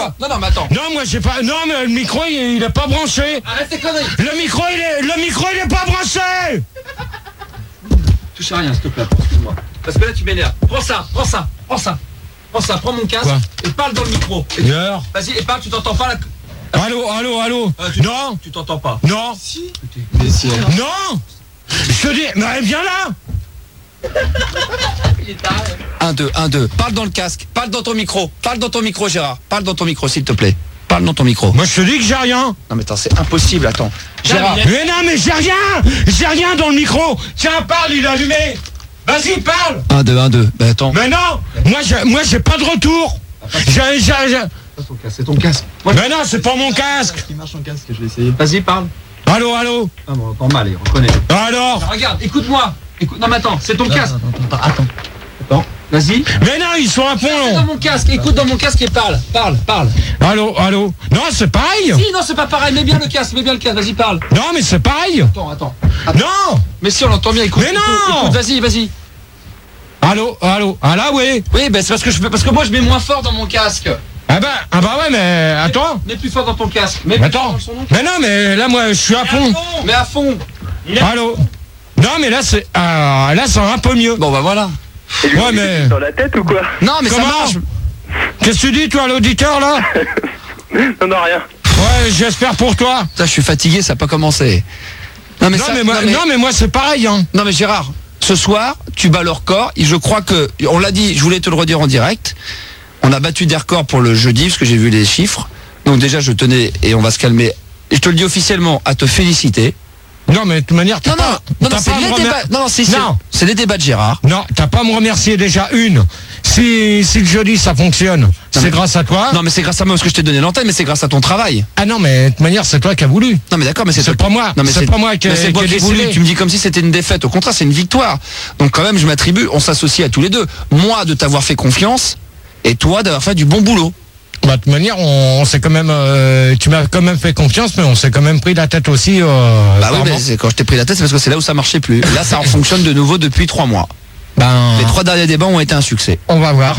quoi? Non, mais attends. Non, moi j'ai pas. Non, mais le micro il est pas branché. Arrête tes conneries. Le micro il est pas branché. Touche à rien, s'il te plaît, excuse-moi. Parce que là, tu m'énerves. Prends ça, prends mon casque. Quoi? Et parle dans le micro. Vas-y, et parle, tu t'entends pas là. Allô. Non. Tu t'entends pas. Non. Si. Non. Je te dis, mais viens là. 1, 2. Parle dans le casque. Parle dans ton micro. Gérard. Parle dans ton micro, s'il te plaît. Parle dans ton micro. Moi je te dis que j'ai rien. Non mais attends, c'est impossible, attends. Gérard. Mais non, mais j'ai rien dans le micro. Tiens, parle, il est allumé. Vas-y, parle. 1, 2. Ben attends. Mais non, moi j'ai pas de retour. C'est ton casque. Mais non, c'est pas mon casque. Qui marche ton casque, je vais essayer. Vas-y, parle. Allô. Ah bon, encore mal, il reconnaît. Alors. Regarde, écoute-moi. Non mais attends, c'est ton casque. Attends. Vas-y. Mais non, ils sont à C'est fond. dans mon casque, écoute dans mon casque et parle. Allô. Non, c'est pareil. Si, non, c'est pas pareil, mets bien le casque, vas-y, parle. Non, mais c'est pareil. Attends. Non. Mais si, on l'entend bien, écoute. Mais non. Écoute, vas-y. Allô. Ah là, oui. Oui, ben c'est parce que moi je mets moins fort dans mon casque. Ah bah ouais, mais attends. Mets plus fort dans ton casque. Mets Mais plus fort attends. dans son nom. Mais non, mais là, moi, je suis à fond. Mais à fond. Allô. Non, mais là, c'est un peu mieux. Bon, bah voilà. Ouais, mais. Dans la tête ou quoi? Non, mais Comment? ça marche. Qu'est-ce que tu dis, toi, l'auditeur, là? Non, rien. Ouais, j'espère pour toi. Putain, je suis fatigué, ça n'a pas commencé. Non, mais moi, c'est pareil, hein. Non, mais Gérard, ce soir, tu bats le record. Et je crois que, on l'a dit, je voulais te le redire en direct. On a battu des records pour le jeudi, parce que j'ai vu les chiffres. Donc déjà, je tenais, et on va se calmer. Et je te le dis officiellement, à te féliciter. Non, mais de toute manière, Non, c'est les débats de Gérard. Non, t'as pas à me remercier déjà Si le jeudi ça fonctionne, c'est grâce à toi. Non, mais c'est grâce à moi parce que je t'ai donné l'antenne, mais c'est grâce à ton travail. Ah non, mais de toute manière, c'est toi qui as voulu. Non, mais d'accord, mais c'est pas moi. Non, mais c'est pas moi qui ai voulu. Tu me dis comme si c'était une défaite. Au contraire, c'est une victoire. Donc quand même, je m'attribue. On s'associe à tous les deux. Moi, de t'avoir fait confiance, et toi, d'avoir fait du bon boulot. Bah, de toute manière, on s'est quand même, tu m'as quand même fait confiance, mais on s'est quand même pris la tête aussi. Bah oui, mais quand je t'ai pris la tête, c'est parce que c'est là où ça marchait plus. Là, ça fonctionne de nouveau depuis 3 mois. Les 3 derniers débats ont été un succès. On va voir.